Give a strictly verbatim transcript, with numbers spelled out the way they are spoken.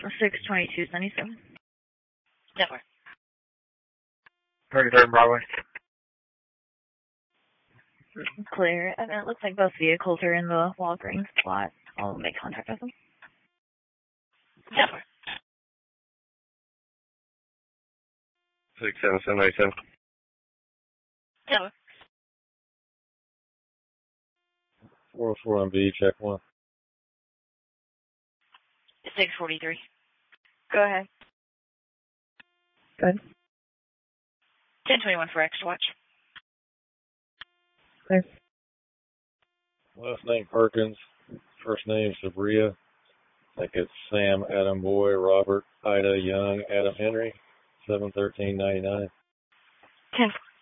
six twenty-two seventy-seven. Network. thirty-third Broadway. Clear. And it looks like both vehicles are in the Walgreens lot. I'll make contact with them. Network. six seven seven eight seven. Network. four oh four M B, check one. six forty-three. Go ahead. Good. ten twenty-one for Extra Watch. Clear. Last name Perkins, first name Sabria. I think it's Sam, Adam Boy, Robert, Ida, Young, Adam Henry, seven thirteen ninety-nine. ten